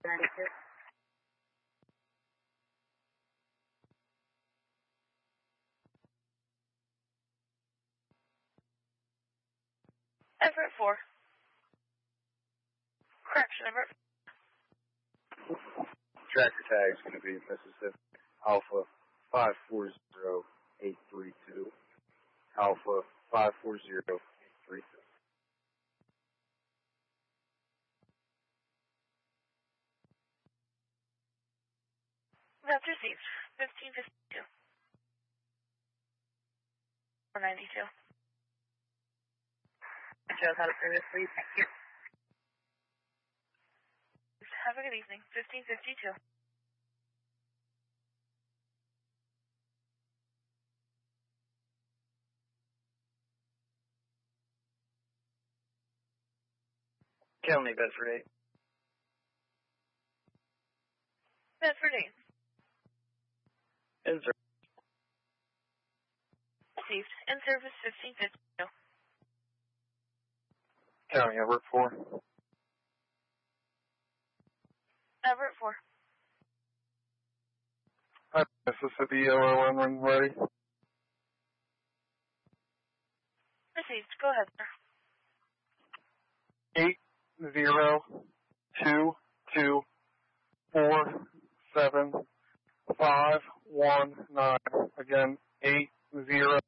92. Everett 4. Correction, Everett. Tracker tag is going to be Mississippi Alpha 540832. Alpha 540832. That's received. 1552. 492. Shows how to previously. Thank you. Have a good evening. 1552. County Bedford 8. Bedford 8. In service. Received. In service 1552. County Everett 4. Everett 4. Hi, Mississippi LON when ready. Received. Go ahead, sir. 802247519. Again, 80.